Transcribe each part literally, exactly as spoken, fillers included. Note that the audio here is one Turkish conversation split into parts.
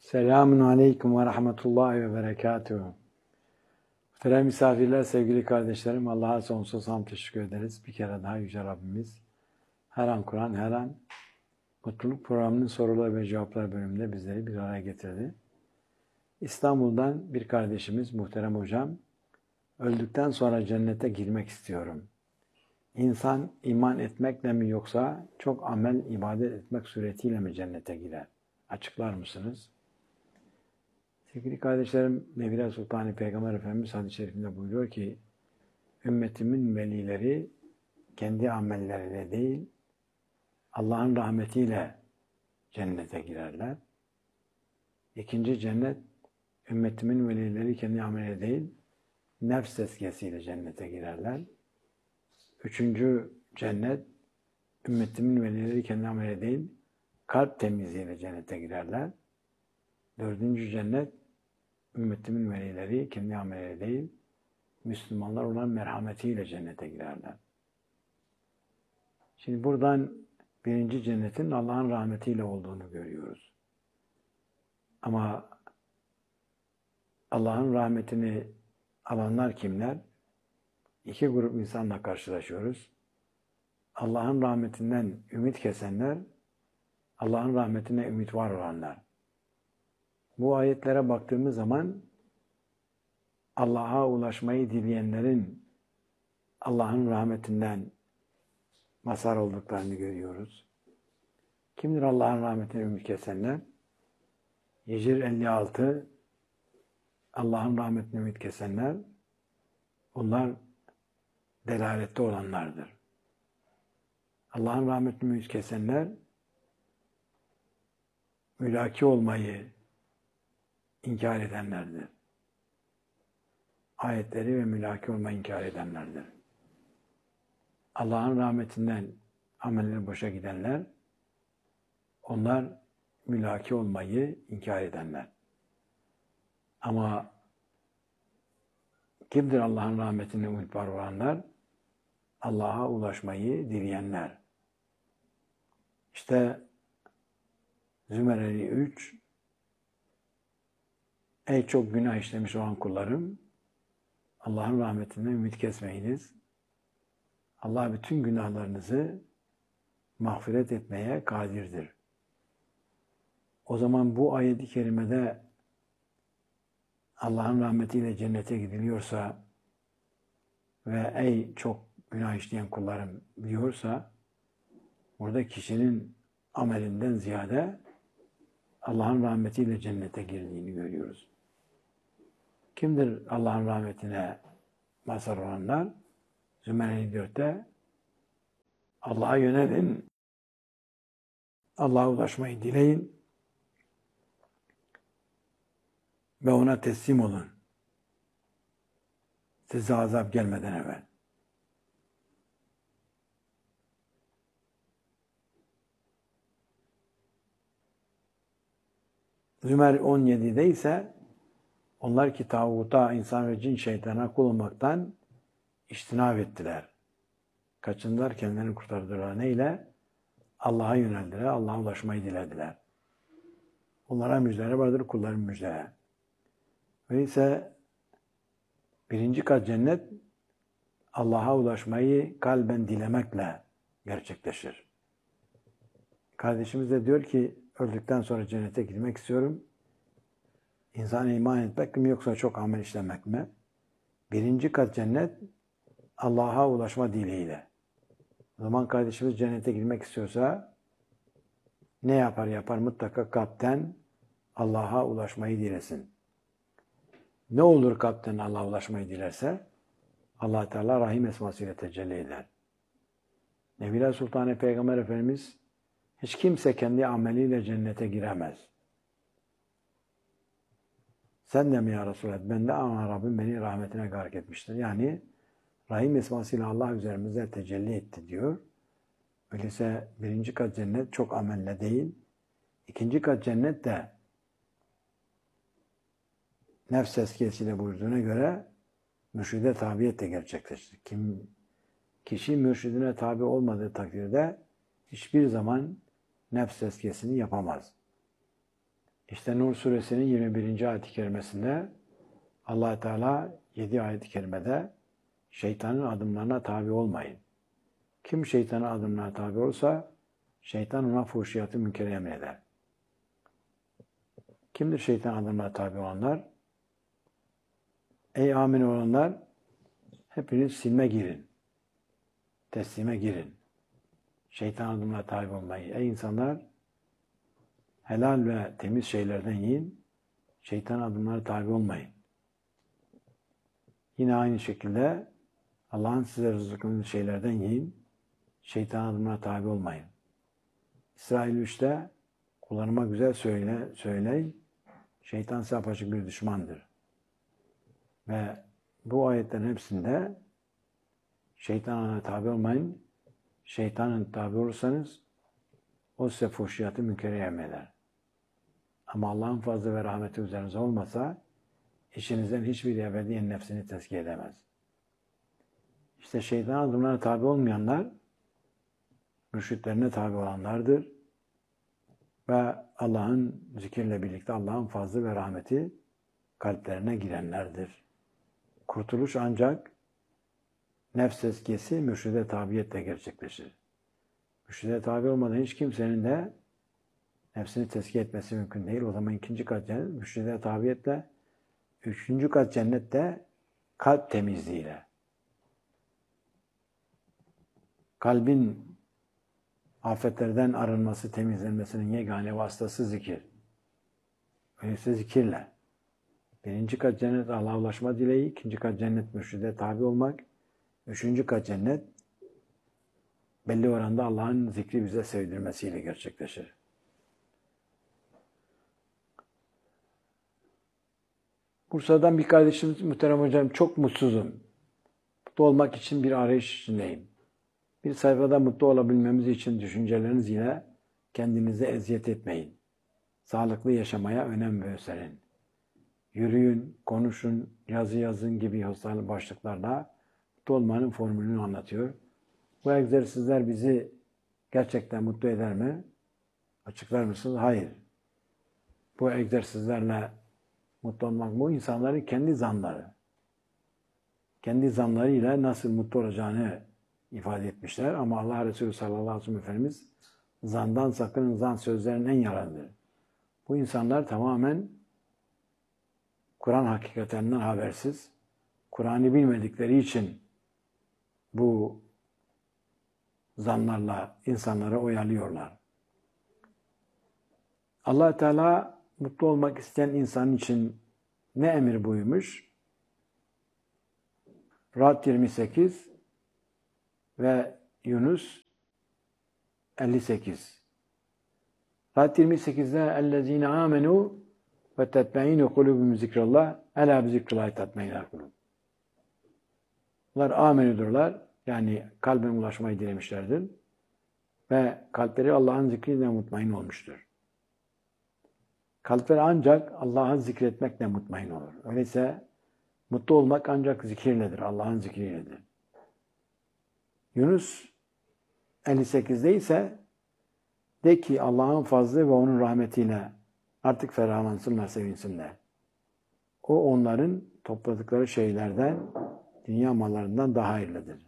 Selamun Aleyküm ve Rahmetullahi ve Berekatuhu. Muhterem misafirler, sevgili kardeşlerim, Allah'a sonsuz hamd teşekkür ederiz. Bir kere daha Yüce Rabbimiz her an Kur'an, her an Mutluluk Programı'nın sorular ve cevaplar bölümünde bizleri bir araya getirdi. İstanbul'dan bir kardeşimiz, muhterem hocam, öldükten sonra cennete girmek istiyorum. İnsan iman etmekle mi yoksa çok amel, ibadet etmek suretiyle mi cennete girer? Açıklar mısınız? Sevgili kardeşlerim, Mevla Sultan-ı Peygamber Efendimiz hadis-i şerifinde buyuruyor ki, ümmetimin velileri kendi amelleriyle değil, Allah'ın rahmetiyle cennete girerler. İkinci cennet, ümmetimin velileri kendi ameliyle değil, nefs tezkiyesiyle cennete girerler. Üçüncü cennet, ümmetimin velileri kendi ameliyle değil, kalp temizliğiyle cennete girerler. Dördüncü cennet, ümmetimin velileri kendi ameliyle değil, Müslümanlar olan merhametiyle cennete girerler. Şimdi buradan birinci cennetin Allah'ın rahmetiyle olduğunu görüyoruz. Ama Allah'ın rahmetini alanlar kimler? İki grup insanla karşılaşıyoruz. Allah'ın rahmetinden ümit kesenler, Allah'ın rahmetine ümit var olanlar. Bu ayetlere baktığımız zaman Allah'a ulaşmayı dileyenlerin Allah'ın rahmetinden mazhar olduklarını görüyoruz. Kimdir Allah'ın rahmetine ümit kesenler? Hicr elli altı Allah'ın rahmetine ümit kesenler, bunlar delalette olanlardır. Allah'ın rahmetine ümit kesenler, mülaki olmayı inkar edenlerdir. Ayetleri ve mülaki olmayı inkar edenlerdir. Allah'ın rahmetinden amelleri boşa gidenler, onlar mülaki olmayı inkar edenler. Ama kimdir Allah'ın rahmetine ümit var olanlar? Allah'a ulaşmayı dileyenler. İşte Zümereli üç, ey çok günah işlemiş olan kullarım, Allah'ın rahmetinden ümit kesmeyiniz. Allah bütün günahlarınızı mağfiret etmeye kadirdir. O zaman bu ayet-i kerimede Allah'ın rahmetiyle cennete gidiliyorsa ve ey çok günah işleyen kullarım diyorsa, burada kişinin amelinden ziyade Allah'ın rahmetiyle cennete girdiğini görüyoruz. Kimdir Allah'ın rahmetine mazhar olanlar? Zümer dörtte Allah'a yönelin, Allah'a ulaşmayı dileyin ve ona teslim olun. Size azap gelmeden evvel. Zümer on yedide ise onlar ki tağuta, insan ve cin şeytana kul olmaktan içtinab ettiler. Kaçındılar, kendilerini kurtardılar. Neyle? Allah'a yöneldiler, Allah'a ulaşmayı dilediler. Onlara müjdeleri vardır, kulların müjdeleri. Öyleyse birinci kat cennet Allah'a ulaşmayı kalben dilemekle gerçekleşir. Kardeşimiz de diyor ki öldükten sonra cennete gitmek istiyorum. İnsana iman etmek mi yoksa çok amel işlemek mi? Birinci kat cennet Allah'a ulaşma dileğiyle. O zaman kardeşimiz cennete girmek istiyorsa ne yapar yapar? Mutlaka kalpten Allah'a ulaşmayı dilesin. Ne olur kalpten Allah'a ulaşmayı dilerse? Allah Teala Rahim esmasıyla tecelli eder. Mevla Sultan-ı Peygamber Efendimiz hiç kimse kendi ameliyle cennete giremez. Sen de mi ya Resulallah? Ben de ama Rabbim beni rahmetine gark etmiştir. Yani Rahim esmasıyla Allah üzerimize tecelli etti diyor. Öyleyse birinci kat cennet çok amelle değil. İkinci kat cennet de nefs tezkiyesiyle buyurduğuna göre mürşide tabiyetle gerçekleştir. Kim, kişi mürşidine tabi olmadığı takdirde hiçbir zaman nefs tezkiyesini yapamaz. İşte Nur suresinin yirmi birinci ayet-i kerimesinde Allah Teala yedi ayet-i kerimede şeytanın adımlarına tabi olmayın. Kim şeytanın adımlarına tabi olursa şeytan ona fuhşiyatı münkeri emreder. Kimdir şeytan adımlarına tabi olanlar? Ey amin olanlar, hepiniz silme girin. Teslime girin. Şeytan adımlarına tabi olmayın. Ey insanlar, helal ve temiz şeylerden yiyin. Şeytan adımlarına tabi olmayın. Yine aynı şekilde Allah'ın size rızıkladığı şeylerden yiyin. Şeytan adımlarına tabi olmayın. İsrail üçte kullarıma güzel söyle, söyleyin. Şeytan size apaçık bir düşmandır. Ve bu ayetlerin hepsinde şeytana tabi olmayın. Şeytanın tabi olursanız o size fuhşiyatı münkeri emreder. Ama Allah'ın fazlı ve rahmeti üzerinize olmasa işinizden hiçbir ebediyen nefsini tezkiye edemez. İşte şeytan adımlarına tabi olmayanlar mürşitlerine tabi olanlardır. Ve Allah'ın zikirle birlikte Allah'ın fazlı ve rahmeti kalplerine girenlerdir. Kurtuluş ancak nefs tezkiyesi mürşide tabiyetle gerçekleşir. Mürşide tabi olmadan hiç kimsenin de nefsini tezkiye etmesi mümkün değil. O zaman ikinci kat cennet mürşide tabiyetle, üçüncü kat cennette kalp temizliğiyle. Kalbin afetlerden arınması, temizlenmesinin yegane vasıtası zikir. Öyleyse zikirle. Birinci kat cennet Allah'a ulaşma dileği, ikinci kat cennet mürşide tabi olmak, üçüncü kat cennet belli oranda Allah'ın zikri bize sevdirmesiyle gerçekleşir. Bursa'dan bir kardeşimiz, muhterem hocam, çok mutsuzum. Mutlu olmak için bir arayış içindeyim. Bir sayfada mutlu olabilmemiz için düşünceleriniz ile kendinize eziyet etmeyin. Sağlıklı yaşamaya önem gösterin. Yürüyün, konuşun, yazı yazın gibi hastalık başlıklarla mutlu olmanın formülünü anlatıyor. Bu egzersizler bizi gerçekten mutlu eder mi? Açıklar mısınız? Hayır. Bu egzersizlerle mutlu olmak, bu insanların kendi zanları. Kendi zanlarıyla nasıl mutlu olacağını ifade etmişler. Ama Allah Resulü sallallahu aleyhi ve sellem Efendimiz zandan sakının, zan sözlerinin en yalanıdır. Bu insanlar tamamen Kur'an hakikatlerinden habersiz. Kur'an'ı bilmedikleri için bu zanlarla insanları oyalıyorlar. Allah Teala mutlu olmak isteyen insan için ne emir buyurmuş? Ra'd yirmi sekiz ve Yunus elli sekiz. Ra'd yirmi sekizde اَلَّذ۪ينَ آمَنُوا وَتَتْمَعِينُ قُلُوبُهُمْ ذِكْرَ اللّٰهِ اَلَا بِذِكْرِ اللّٰهِ تَتْمَعِينَ الْقُلُوبُ. Bunlar amenüdürler. Yani kalben ulaşmayı dilemişlerdir. Ve kalpleri Allah'ın zikriyle mutmain olmuştur. Kalpler ancak Allah'ı zikretmekle mutmain olur. Öyleyse mutlu olmak ancak zikirledir. Allah'ın zikriyledir. Yunus elli sekizde ise de ki Allah'ın fazlı ve onun rahmetiyle artık ferahlansınlar, sevinsinler. O onların topladıkları şeylerden, dünya mallarından daha hayırlıdır.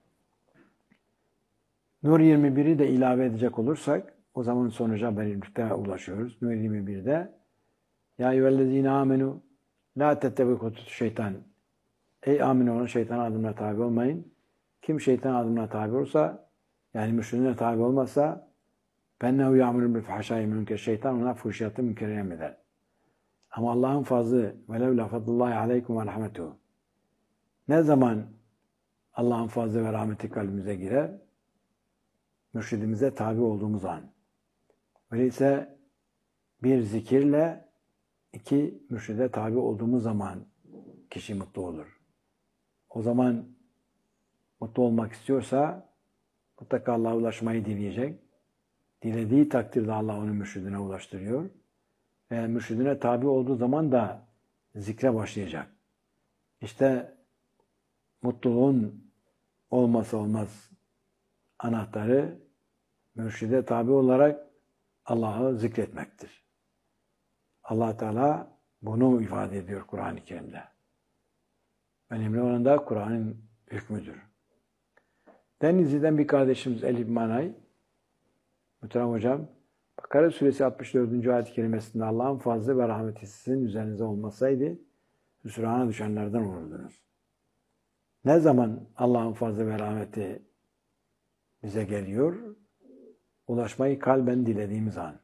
Nur yirmi biri de ilave edecek olursak, o zaman sonuca birlikte ulaşıyoruz. Nur yirmi birde Ya eyyühellezine amenu la tettebiku şeytan. Ey amin olan şeytan adımına tabi olmayın. Kim şeytan adımına tabi olursa, yani müşrikine tabi olmazsa فَاَنَّهُ يَعْمُلُ بِالْفَحْشَاءِ مُنْكَرِ Şeytan ona fuhşiyatı münkeri emreder. Ama Allah'ın fazlı وَلَوْ لَفَضُ اللّٰهِ عَلَيْكُمْ وَرَحْمَتُهُ. Ne zaman Allah'ın fazlı ve rahmeti kalbimize girer? Mürşidimize tabi olduğumuz an. Öyleyse bir zikirle, iki mürşide tabi olduğumuz zaman kişi mutlu olur. O zaman mutlu olmak istiyorsa mutlaka Allah'a ulaşmayı dileyecek. Dilediği takdirde Allah onu mürşidine ulaştırıyor. Ve mürşidine tabi olduğu zaman da zikre başlayacak. İşte mutluluğun olmazsa olmaz anahtarı mürşide tabi olarak Allah'ı zikretmektir. Allah Teala bunu ifade ediyor Kur'an-ı Kerim'de. Önemli olan da Kur'an'ın hükmüdür. Denizli'den bir kardeşimiz Elif Manay, muhterem hocam, Bakara suresi altmış dördüncü ayet-i kerimesinde Allah'ın fazlı ve rahmeti sizin üzerinize olmasaydı hüsrana düşenlerden olurdunuz. Ne zaman Allah'ın fazlı ve rahmeti bize geliyor? Ulaşmayı kalben dilediğimiz an.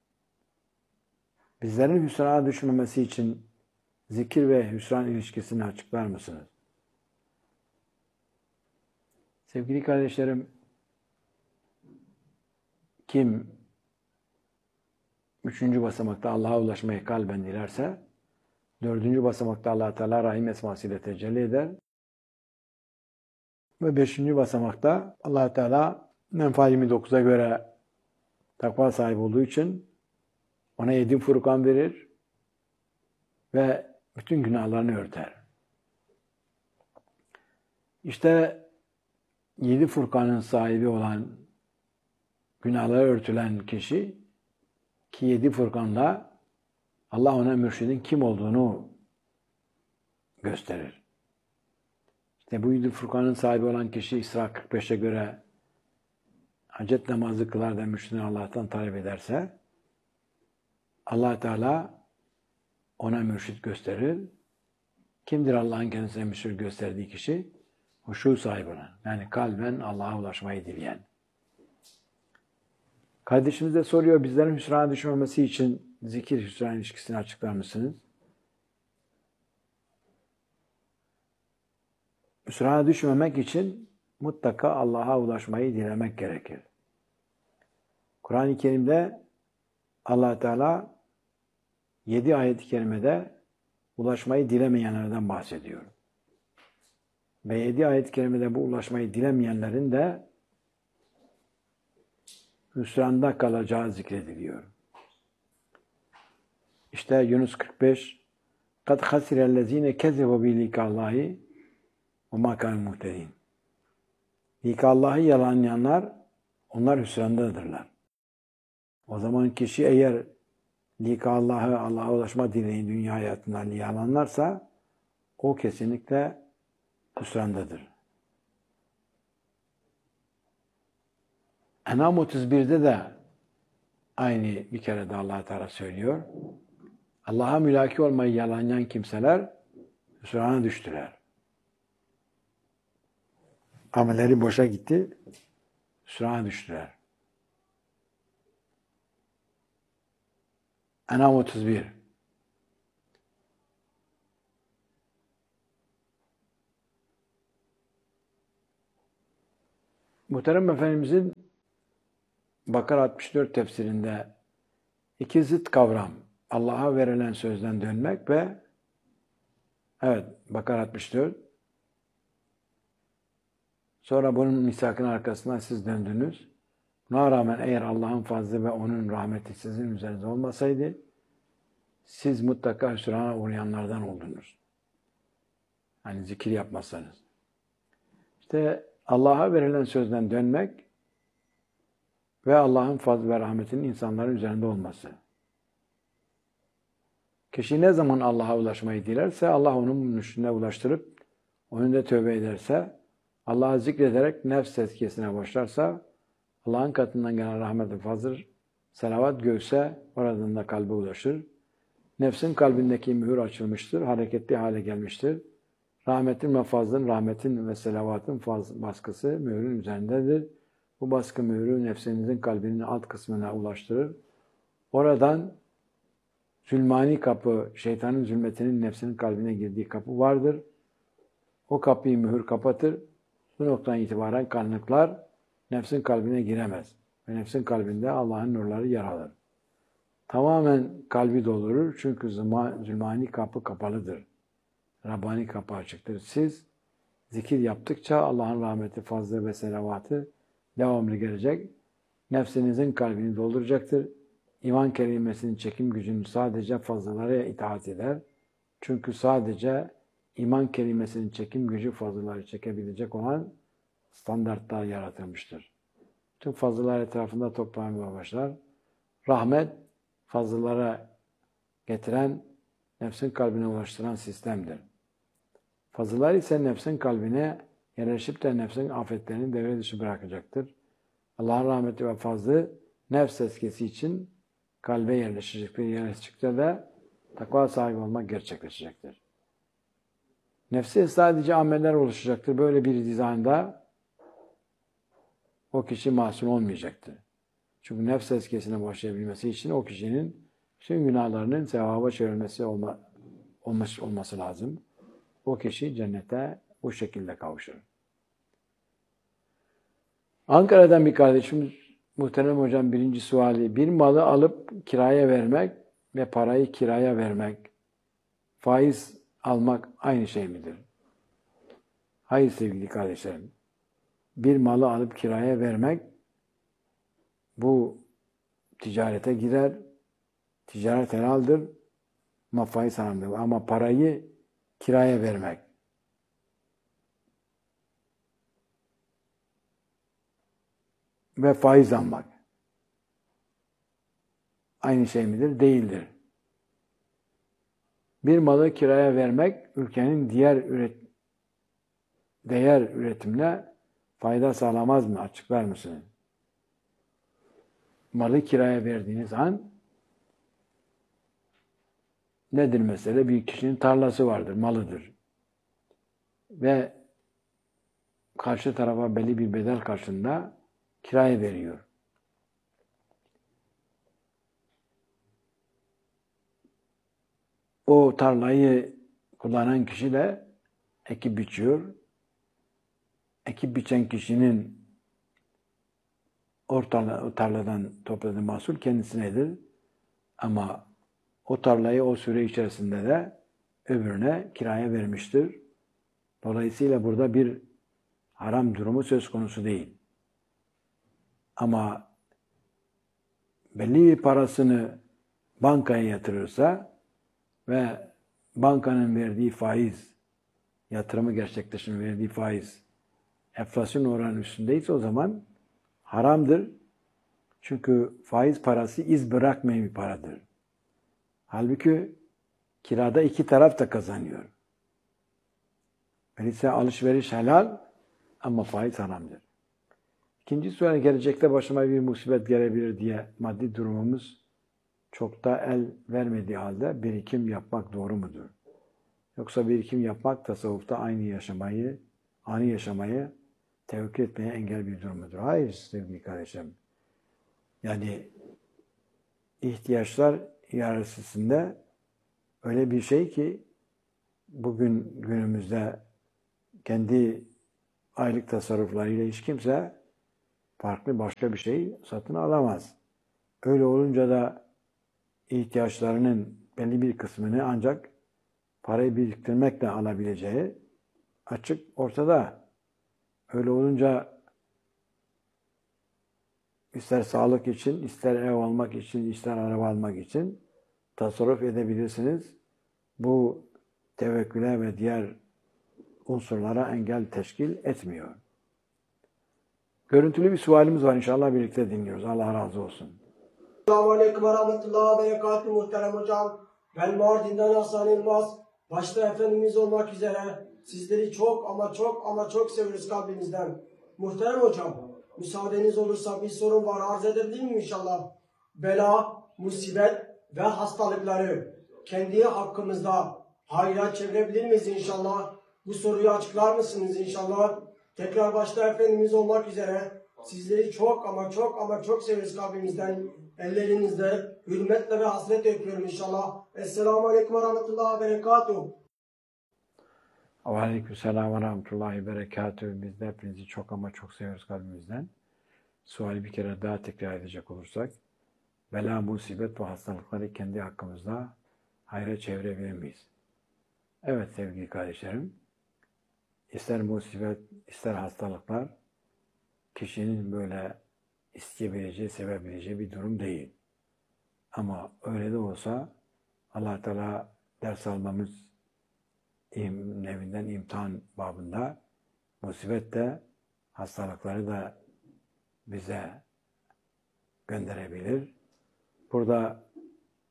Bizlerin hüsrana düşmemesi için zikir ve hüsran ilişkisini açıklar mısınız? Sevgili kardeşlerim, kim üçüncü basamakta Allah'a ulaşmayı kalben dilerse, dördüncü basamakta Allah Teala Rahim esmasıyla tecelli eder ve beşinci basamakta Allah Teala Enfal yirmi dokuza göre takva sahibi olduğu için ona yedi Furkan verir ve bütün günahlarını örter. İşte yedi Furkan'ın sahibi olan, günahları örtülen kişi ki yedi Furkan'da Allah ona mürşidin kim olduğunu gösterir. İşte bu yedi Furkan'ın sahibi olan kişi İsra kırk beşe göre hacet namazı kılar da mürşidini Allah'tan talep ederse Allah Teala ona mürşid gösterir. Kimdir Allah'ın kendisine mürşid gösterdiği kişi? Huşu sahibi olan. Yani kalben Allah'a ulaşmayı dileyen. Kardeşimiz de soruyor, bizlerin hüsrana düşmemesi için zikir hüsran ilişkisini açıklar mısınız? Hüsrana düşmemek için mutlaka Allah'a ulaşmayı dilemek gerekir. Kur'an-ı Kerim'de Allah Teala yedi ayet-i kerimede ulaşmayı dilemeyenlerden bahsediyor. Ve yedi ayet-i kerimede bu ulaşmayı dilemeyenlerin de hüsranda kalacağı zikrediliyor. İşte Yunus kırk beş قَدْ خَسِرَ الَّذ۪ينَ كَذَّبُوا بِلِقَاءِ اللّٰهِ وَمَا كَانُوا مُهْتَد۪ينَ Lika Allah'ı yalanlayanlar, onlar hüsrandadırlar. O zaman kişi eğer Lika Allah'ı, Allah'a ulaşma dileğini dünya hayatından yalanlarsa, o kesinlikle hüsrandadır. En'am otuz birde de aynı bir kere de Allah Teala söylüyor. Allah'a mülaki olmayı yalanlayan kimseler hüsrana düştüler. Amelleri boşa gitti, hüsrana düştüler. En'am otuz bir. Muhterem Efendimizin Bakara altmış dört tefsirinde iki zıt kavram, Allah'a verilen sözden dönmek ve evet Bakara altmış dört, sonra bunun misakın arkasından siz döndünüz. Buna rağmen eğer Allah'ın fazlı ve onun rahmeti sizin üzerinize olmasaydı, siz mutlaka hüsrana uğrayanlardan oldunuz. Hani zikir yapmazsanız. İşte Allah'a verilen sözden dönmek ve Allah'ın fazlı ve rahmetinin insanların üzerinde olması. Kişi ne zaman Allah'a ulaşmayı dilerse, Allah onun mürşidine ulaştırıp, onun da tövbe ederse, Allah'ı zikrederek nefs tezkiyesine başlarsa, Allah'ın katından gelen rahmet ve fazıl, selavat göğse, oradan da kalbe ulaşır. Nefsin kalbindeki mühür açılmıştır, hareketli hale gelmiştir. Rahmetin ve fazlın, rahmetin ve selavatın baskısı mühürün üzerindedir. Bu baskı mührü nefsinizin kalbinin alt kısmına ulaştırır. Oradan zulmani kapı, şeytanın zulmetinin nefsinin kalbine girdiği kapı vardır. O kapıyı mühür kapatır. Bu noktadan itibaren karanlıklar nefsin kalbine giremez. Ve nefsin kalbinde Allah'ın nurları yer alır. Tamamen kalbi doldurur. Çünkü zulmani kapı kapalıdır. Rabbani kapı açıktır. Siz zikir yaptıkça Allah'ın rahmeti, fazlı ve selavatı devamlı gelecek. Nefsinizin kalbini dolduracaktır. İman kelimesinin çekim gücünü sadece fazlalara itaat eder. Çünkü sadece iman kelimesinin çekim gücü fazlaları çekebilecek olan standartlar yaratılmıştır. Tüm fazlalar etrafında toplanmaya başlar. Rahmet fazlalara getiren, nefsin kalbine ulaştıran sistemdir. Fazılar ise nefsin kalbine yerleşip de nefsin afetlerini devre dışı bırakacaktır. Allah'ın rahmeti ve fazlı nefs eskisi için kalbe yerleşecektir. Yerleştikçe de takva sahibi olmak gerçekleşecektir. Nefsi sadece ameller oluşacaktır. Böyle bir dizaynda o kişi masum olmayacaktır. Çünkü nefs eskisine başlayabilmesi için o kişinin tüm günahlarının sevaba çevrilmesi olma, olması, olması lazım. O kişi cennete bu şekilde kavuşur. Ankara'dan bir kardeşimiz, muhterem hocam, birinci suali: bir malı alıp kiraya vermek ve parayı kiraya vermek, faiz almak aynı şey midir? Hayır sevgili kardeşlerim. Bir malı alıp kiraya vermek, bu ticarete girer, ticaret helaldir ama faiz haramdır. Ama parayı kiraya vermek, ve faiz almak aynı şey midir? Değildir. Bir malı kiraya vermek, ülkenin diğer üret değer üretimine fayda sağlamaz mı? Açıklar mısınız? Malı kiraya verdiğiniz an nedir mesele? Bir kişinin tarlası vardır, malıdır. Ve karşı tarafa belli bir bedel karşılığında kiraya veriyor. O tarlayı kullanan kişi de ekip biçiyor. Ekip biçen kişinin o tarladan topladığı mahsul kendisinedir. Ama o tarlayı o süre içerisinde de öbürüne kiraya vermiştir. Dolayısıyla burada bir haram durumu söz konusu değil. Ama belli bir parasını bankaya yatırırsa ve bankanın verdiği faiz, yatırımı gerçekleştiren verdiği faiz enflasyon oranının üstündeyse o zaman haramdır. Çünkü faiz parası iz bırakmayan bir paradır. Halbuki kirada iki taraf da kazanıyor. Öyleyse alışveriş helal ama faiz haramdır. İkinci soru, gelecekte başıma bir musibet gelebilir diye maddi durumumuz çok da el vermediği halde birikim yapmak doğru mudur? Yoksa birikim yapmak tasavvufta aynı yaşamayı, ani yaşamayı tevekkül etmeye engel bir durum mudur? Hayır sevgili kardeşim. Yani ihtiyaçlar hiyerarşisinde öyle bir şey ki bugün günümüzde kendi aylık tasarruflarıyla hiç kimse farklı başka bir şey satın alamaz. Öyle olunca da ihtiyaçlarının belli bir kısmını ancak parayı biriktirmekle alabileceği açık ortada. Öyle olunca ister sağlık için, ister ev almak için, ister araba almak için tasarruf edebilirsiniz. Bu tevekküle ve diğer unsurlara engel teşkil etmiyor. Görüntülü bir sualimiz var. İnşallah birlikte dinliyoruz. Allah razı olsun. Selamünaleyküm ve rahmetullahi ve berekatuhu muhterem hocam. Ben Mardin'den Hasan Elmas. Başta Efendimiz olmak üzere sizleri çok ama çok ama çok seviyoruz kalbimizden. Muhterem hocam, müsaadeniz olursa bir sorun var. Arz edebilir miyim inşallah? Bela, musibet ve hastalıkları kendi hakkımızda hayra çevirebilir miyiz inşallah? Bu soruyu açıklar mısınız inşallah? Tekrar başta Efendimiz olmak üzere sizleri çok ama çok ama çok seviyoruz kalbimizden. Ellerinizle, hürmetle ve hasretle öpüyorum inşallah. Esselamu Aleyküm ve Rahmetullahi ve Berekatuhu. Aleykümselam ve Rahmetullahi ve Berekatuhu. Biz de hepinizi çok ama çok seviyoruz kalbimizden. Suali bir kere daha tekrar edecek olursak, bela, musibet ve hastalıkları kendi hakkımızda hayra çevirebilir miyiz? Evet sevgili kardeşlerim, ister musibet, ister hastalıklar kişinin böyle isteyebileceği, sevebileceği bir durum değil. Ama öyle de olsa Allah Teala ders almamız nevinden imtihan babında musibet de hastalıkları da bize gönderebilir. Burada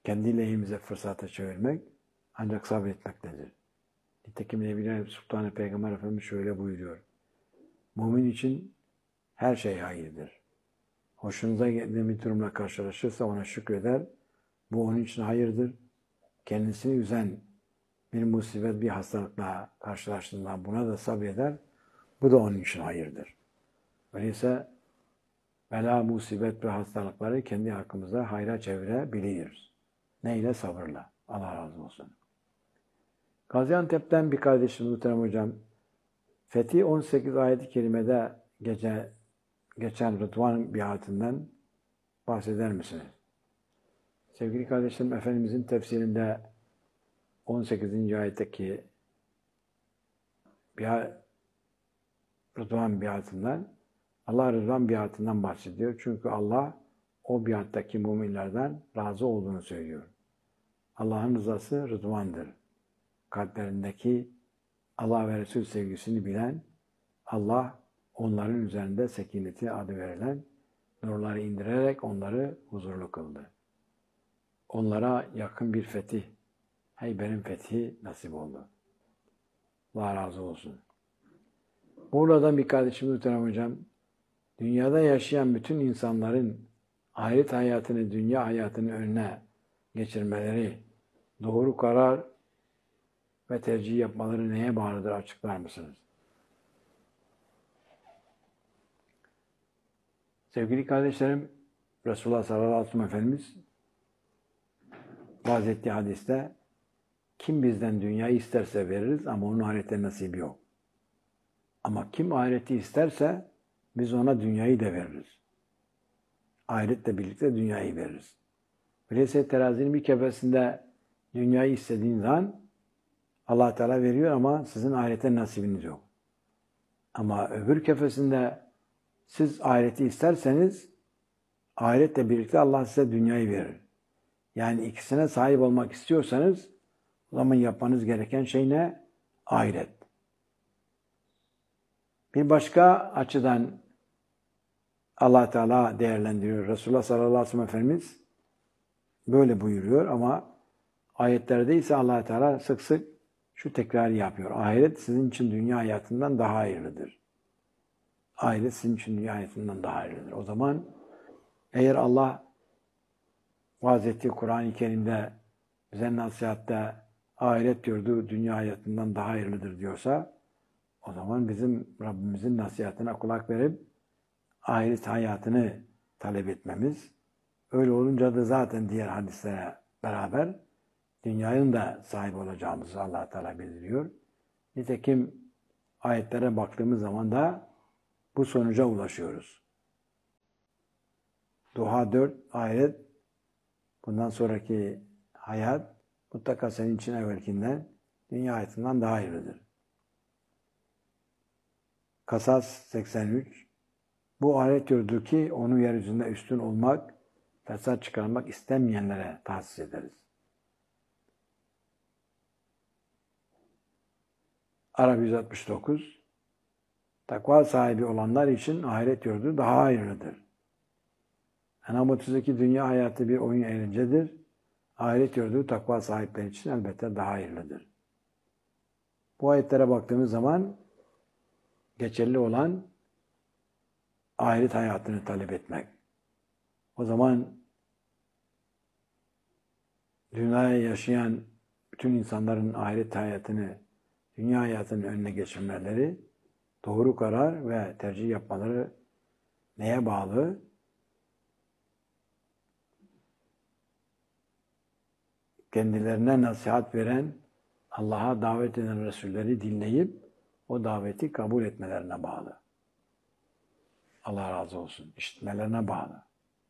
kendi lehimize fırsata çevirmek ancak sabretmektedir. Nitekim Nebiler Sultanı Peygamber Efendimiz şöyle buyuruyor. Mümin için her şey hayırdır. Hoşunuza gelen bir durumla karşılaşırsa ona şükreder. Bu onun için hayırdır. Kendisini üzen bir musibet, bir hastalıkla karşılaştığında buna da sabreder. Bu da onun için hayırdır. Öyleyse bela, musibet ve hastalıkları kendi hakkımızda hayra çevirebiliriz. Neyle? Sabırla. Allah razı olsun. Gaziantep'ten bir kardeşimiz muhterem hocam, Fetih on sekiz ayet-i kerimede gece, geçen Rıdvan biatinden bahseder misiniz? Sevgili kardeşlerim, Efendimizin tefsirinde on sekizinci ayetteki biat, Rıdvan biatinden, Allah Rıdvan biatinden bahsediyor. Çünkü Allah o biattaki müminlerden razı olduğunu söylüyor. Allah'ın rızası Rıdvan'dır. Kalplerindeki Allah ve Resul sevgisini bilen, Allah onların üzerinde sekineti adı verilen nurları indirerek onları huzurlu kıldı. Onlara yakın bir fetih, Hayber'in fethi nasip oldu. Allah razı olsun. Muğla'dan bir kardeşimiz muhterem hocam, dünyada yaşayan bütün insanların ahiret hayatını dünya hayatının önüne geçirmeleri, doğru karar ve tercih yapmaları neye bağlıdır açıklar mısınız? Sevgili kardeşlerim, Resulullah sallallahu aleyhi ve sellem Efendimiz vaaz ettiği hadiste kim bizden dünyayı isterse veririz ama onun ahirette nasibi yok. Ama kim ahireti isterse biz ona dünyayı da veririz. Ahiretle birlikte dünyayı veririz. Öyleyse terazinin bir kefesinde dünyayı istediğin zaman Allah Teala veriyor ama sizin ahirete nasibiniz yok. Ama öbür kefesinde siz ahireti isterseniz ahiretle birlikte Allah size dünyayı verir. Yani ikisine sahip olmak istiyorsanız o zaman yapmanız gereken şey ne? Ahiret. Bir başka açıdan Allah Teala değerlendiriyor. Resulullah sallallahu aleyhi ve sellem Efendimiz böyle buyuruyor ama ayetlerde ise Allah Teala sık sık şu tekrarı yapıyor. Ahiret sizin için dünya hayatından daha hayırlıdır. Ahiret sizin için dünya hayatından daha hayırlıdır. O zaman eğer Allah vaaz ettiği Kur'an-ı Kerim'de bize nasihatte ahiret diyordu, dünya hayatından daha hayırlıdır diyorsa o zaman bizim Rabbimizin nasihatine kulak verip ahiret hayatını talep etmemiz, öyle olunca da zaten diğer hadislere beraber dünyanın da sahip olacağımızı Allah Teala bildiriyor. Nitekim ayetlere baktığımız zaman da bu sonuca ulaşıyoruz. Duha dört, ahiret, bundan sonraki hayat mutlaka senin için evvelkinden, dünya hayatından daha hayırlıdır. Kasas seksen üç, bu ahiret yurdu ki onu yeryüzünde üstün olmak, fesat çıkarmak istemeyenlere tahsis ederiz. Arap yüz altmış dokuz, takva sahibi olanlar için ahiret yurdu daha hayırlıdır. Enam otuz iki, dünya hayatı bir oyun eğlencedir. Ahiret yurdu takva sahipleri için elbette daha hayırlıdır. Bu ayetlere baktığımız zaman geçerli olan ahiret hayatını talep etmek. O zaman dünyaya yaşayan bütün insanların ahiret hayatını, dünya hayatının önüne geçirmeleri, doğru karar ve tercih yapmaları neye bağlı? Kendilerine nasihat veren, Allah'a davet eden Resulleri dinleyip o daveti kabul etmelerine bağlı. Allah razı olsun. İşitmelerine bağlı.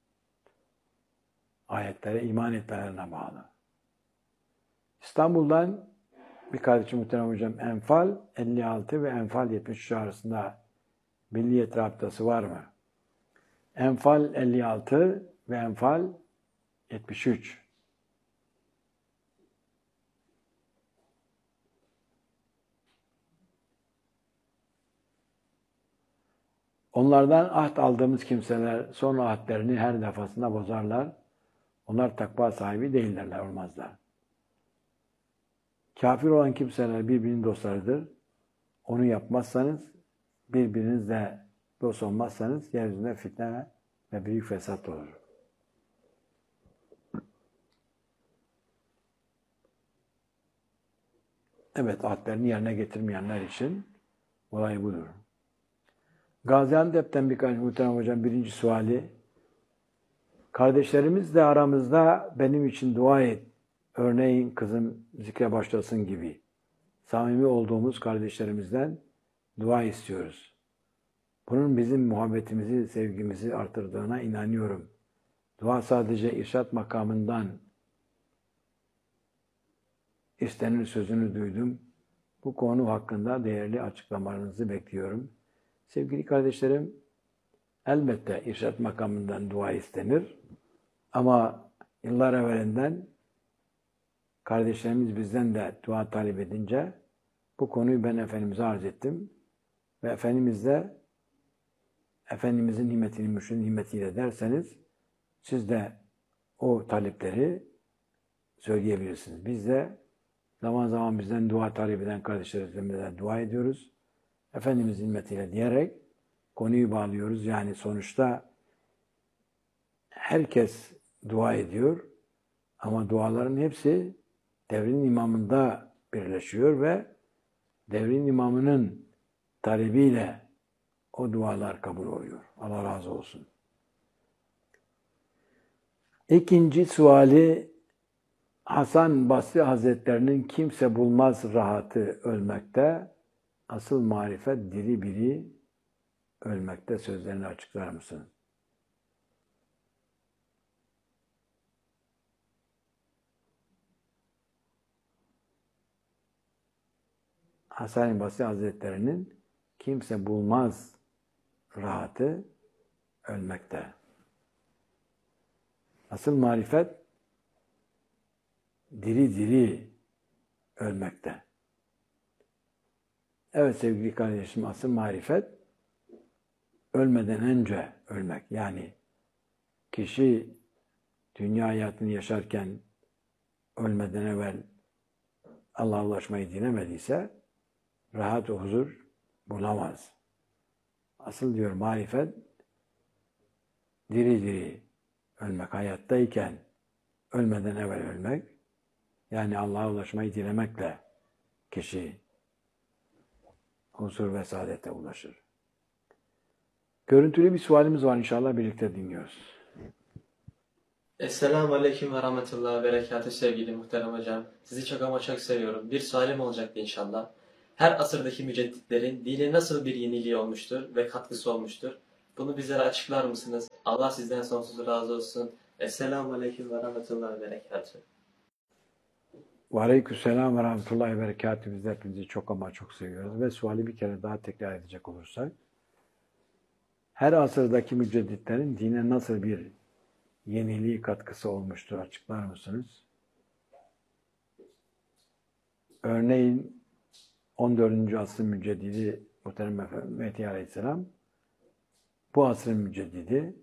Ayetlere iman etmelerine bağlı. İstanbul'dan bir kardeşim muhterem hocam, Enfal elli altı ve Enfal yetmiş üç arasında Milliyet Rabıtası var mı? Enfal elli altı ve Enfal yetmiş üç. Onlardan ahd aldığımız kimseler sonra ahdlerini her defasında bozarlar. Onlar takva sahibi değillerler, olmazlar. Kafir olan kimseler birbirinin dostlarıdır. Onu yapmazsanız, birbirinizle dost olmazsanız yeryüzünde fitne ve büyük fesat olur. Evet, ahdlerini yerine getirmeyenler için olay budur. Gaziantep'ten birkaç muhterem hocam birinci suali. Kardeşlerimizle aramızda benim için dua et. Örneğin kızım zikre başlasın gibi. Samimi olduğumuz kardeşlerimizden dua istiyoruz. Bunun bizim muhabbetimizi, sevgimizi artırdığına inanıyorum. Dua sadece irşat makamından istenir sözünü duydum. Bu konu hakkında değerli açıklamalarınızı bekliyorum. Sevgili kardeşlerim, elbette irşat makamından dua istenir. Ama yıllar evvelinden kardeşlerimiz bizden de dua talep edince bu konuyu ben Efendimiz'e arz ettim. Ve Efendimiz de Efendimiz'in himmetini, mürşidin himmetiyle derseniz siz de o talepleri söyleyebilirsiniz. Biz de zaman zaman bizden dua talep eden kardeşlerimizle dua ediyoruz. Efendimiz'in himmetiyle diyerek konuyu bağlıyoruz. Yani sonuçta herkes dua ediyor ama duaların hepsi devrin imamında birleşiyor ve devrin imamının talebiyle o dualar kabul oluyor. Allah razı olsun. İkinci suali, Hasan Basri Hazretlerinin kimse bulmaz rahatı ölmekte, asıl marifet diri biri ölmekte sözlerini açıklar mısın? Hasan Basri Hazretlerinin kimse bulmaz rahatı ölmekte. Asıl marifet diri diri ölmekte. Evet sevgili kardeşim, asıl marifet ölmeden önce ölmek. Yani kişi dünya hayatını yaşarken ölmeden evvel Allah'a ulaşmayı dilemediyse rahat ve huzur bulamaz. Asıl diyor marifet diri diri ölmek, hayattayken ölmeden evvel ölmek, yani Allah'a ulaşmayı dilemekle kişi huzur ve saadete ulaşır. Görüntülü bir sualimiz var, inşallah birlikte dinliyoruz. Esselamu Aleyküm ve Rahmetullahi ve Berekatü sevgili muhterem hocam. Sizi çok ama çok seviyorum. Bir sualim olacaktı inşallah. Her asırdaki mücedditlerin dine nasıl bir yeniliği olmuştur ve katkısı olmuştur? Bunu bizlere açıklar mısınız? Allah sizden sonsuz razı olsun. Esselamu Aleyküm ve Rahmetullahi ve Berekatü. Ve aleykümselam ve rahmetullahi ve berekatü. Biz de hepinizi çok ama çok seviyoruz. Ve suali bir kere daha tekrar edecek olursak, her asırdaki mücedditlerin dine nasıl bir yeniliği katkısı olmuştur, açıklar mısınız? Örneğin on dördüncü asrın müceddidi Muhterem Efendimiz Mehdi Aleyhisselam, bu asrın müceddidi,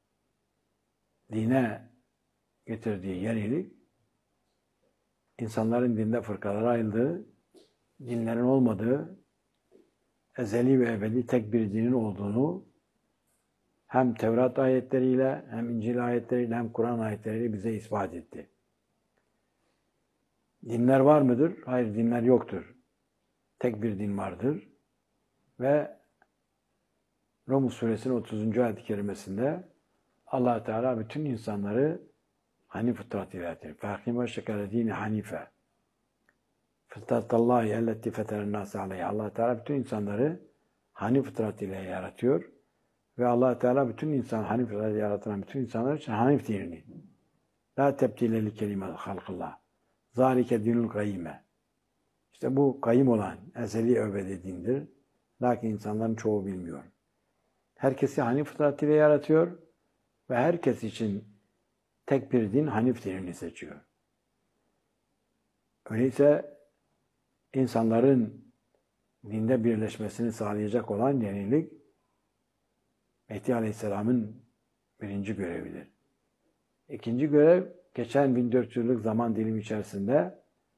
dine getirdiği yenilik, insanların dinde fırkalara ayrıldığı, dinlerin olmadığı, ezeli ve ebedi tek bir dinin olduğunu hem Tevrat ayetleriyle, hem İncil ayetleriyle, hem Kur'an ayetleriyle bize ispat etti. Dinler var mıdır? Hayır, dinler yoktur. Tek bir din vardır. Ve Rum suresinin otuzuncu ayet-i kerimesinde Allah Teala bütün insanları hanif fıtrat ile yarattı. Fâkîm ve şekere dîni hanife. Fıtratallahi elleti feteren nâse aleyhi. Allah Teala bütün insanları hanif fıtrat ile yaratıyor. Ve Allah Teala bütün insan, hanif fıtrat ile yaratılan bütün insanlar için hanif dinini. La tebdile li kelimet halkillah. Zâlike dinul kayyime. İşte bu kayyim olan ezeli ebedi dindir. Lakin insanların çoğu bilmiyor. Herkesi hanif fıtrat ile yaratıyor ve herkes için tek bir din hanif dinini seçiyor. Öyleyse insanların dinde birleşmesini sağlayacak olan yenilik Mehdi Aleyhisselam'ın birinci görevidir. İkinci görev geçen bin dört yüz yıllık zaman dilimi içerisinde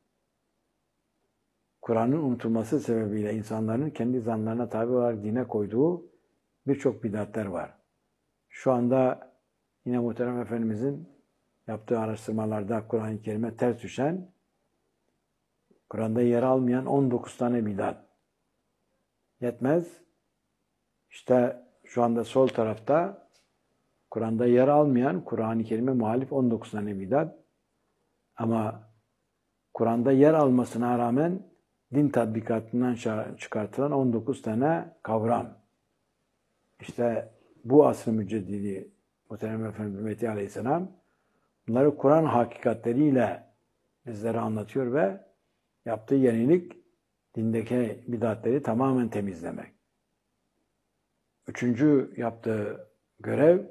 Kur'an'ın unutulması sebebiyle insanların kendi zanlarına tabi olarak dine koyduğu birçok bidatler var. Şu anda yine Muhterem Efendimizin yaptığı araştırmalarda Kur'an-ı Kerim'e ters düşen, Kur'an'da yer almayan on dokuz tane bidat. Yetmez. İşte şu anda sol tarafta Kur'an'da yer almayan, Kur'an-ı Kerim'e muhalif on dokuz tane bidat. Ama Kur'an'da yer almasına rağmen din tatbikatından çıkartılan on dokuz tane kavram. İşte bu asr-ı müceddidi Muhterem Efendimiz Mehdi Aleyhisselam bunları Kur'an hakikatleriyle bizlere anlatıyor ve yaptığı yenilik dindeki bidatleri tamamen temizlemek. Üçüncü yaptığı görev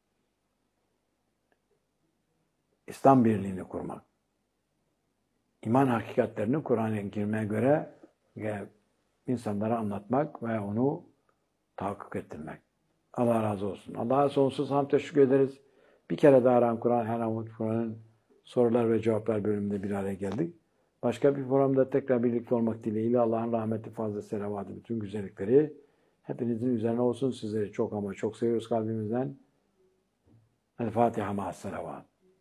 İslam birliğini kurmak. İman hakikatlerini Kur'an-ı Kerim'e göre insanlara anlatmak ve onu tahakkuk ettirmek. Allah razı olsun. Allah'a sonsuz hamd teşekkür ederiz. Bir kere daha Her An Kur'an, Her An Kur'an'ın sorular ve cevaplar bölümünde bir araya geldik. Başka bir programda tekrar birlikte olmak dileğiyle Allah'ın rahmeti, fazla selavatı, bütün güzellikleri hepinizin üzerine olsun. Sizleri çok ama çok seviyoruz kalbimizden. El Fatiha ma'as selavat.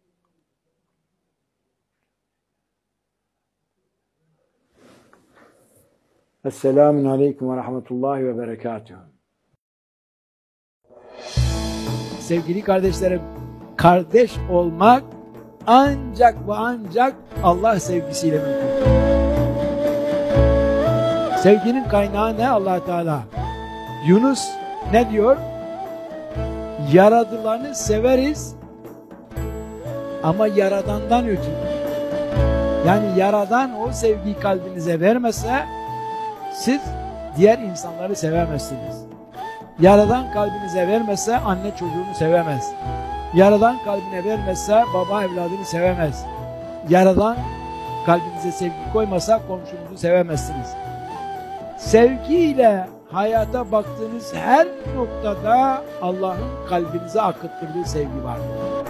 Esselamun aleyküm ve rahmetullahi ve berekatuhu. Sevgili kardeşlerim, kardeş olmak ancak ve ancak Allah sevgisiyle mümkün. Sevginin kaynağı ne? Allah Teala. Yunus ne diyor? Yaradılanı severiz ama Yaradan'dan ötürü. Yani Yaradan o sevgiyi kalbinize vermese siz diğer insanları sevemezsiniz. Yaradan kalbinize vermezse anne çocuğunu sevemez. Yaradan kalbine vermezse baba evladını sevemez. Yaradan kalbinize sevgi koymasa komşunuzu sevemezsiniz. Sevgiyle hayata baktığınız her noktada Allah'ın kalbinize akıttırdığı sevgi vardır.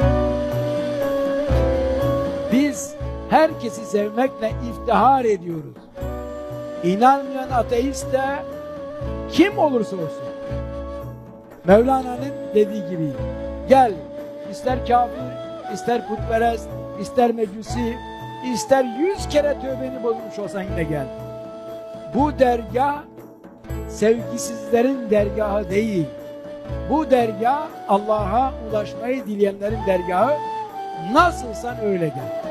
Biz herkesi sevmekle iftihar ediyoruz. İnanmayan ateist de kim olursa olsun Mevlana'nın dediği gibi gel, ister kafir, ister putperest, ister mecusi, ister yüz kere tövbeni bozmuş olsan yine gel. Bu dergah sevgisizlerin dergahı değil. Bu dergah Allah'a ulaşmayı dileyenlerin dergahı. Nasılsan öyle gel.